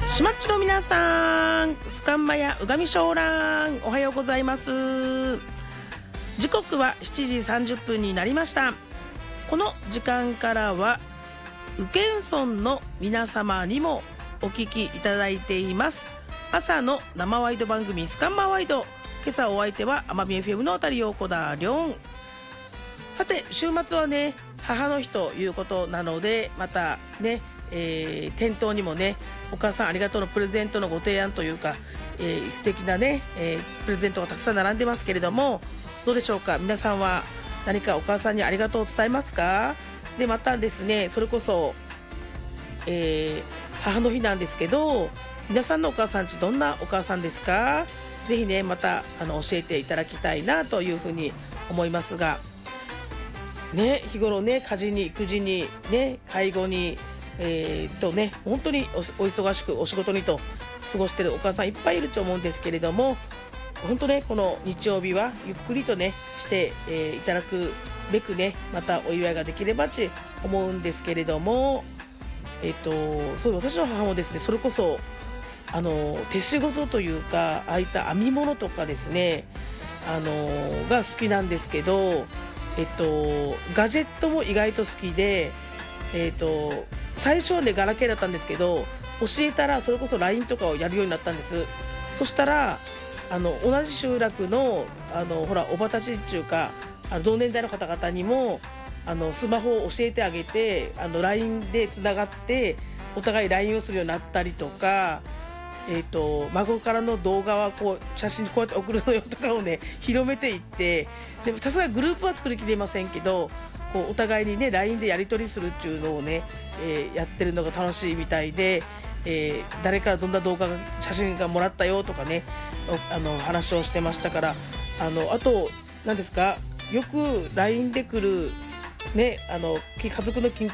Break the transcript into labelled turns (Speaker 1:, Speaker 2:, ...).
Speaker 1: しまっちの皆さん、スカンマやうがみ小蘭、おはようございます。時刻は7時30分になりました。この時間からは宇検村の皆様にもお聞きいただいています朝の生ワイド番組スカンマワイド。今朝お相手は奄美 FM のたりよこだりょん。さて週末はね、母の日ということなので、またね、店頭にもね、お母さんありがとうのプレゼントのご提案というか、素敵なね、プレゼントがたくさん並んでますけれども、どうでしょうか。皆さんは何かお母さんにありがとうを伝えますか。でまたですね、それこそ、母の日なんですけど、皆さんのお母さんちどんなお母さんですか。ぜひね、また教えていただきたいなというふうに思いますがね、日頃ね、家事に育児にね、介護に本当にお忙しくお仕事にと過ごしているお母さんいっぱいいると思うんですけれども、本当ね、この日曜日はゆっくりとねして、いただくべくね、またお祝いができればと思うんですけれども、そう私の母もですね、それこそ手仕事というか、ああいった編み物とかですね、が好きなんですけど、ガジェットも意外と好きで、最初はねガラケーだったんですけど、教えたらそれこそ LINE とかをやるようになったんです。そしたら同じ集落のほらおばたちっていうか、同年代の方々にもスマホを教えてあげて、LINE でつながってお互い LINE をするようになったりとか、孫からの動画はこう写真こうやって送るのよとかをね広めていって、でもさすがにグループは作りきれませんけど、こうお互いにね LINE でやり取りするっていうのをね、やってるのが楽しいみたいで、誰からどんな動画が写真がもらったよとかね、話をしてましたから、あと何ですか、よく LINE で来るね、家族の近況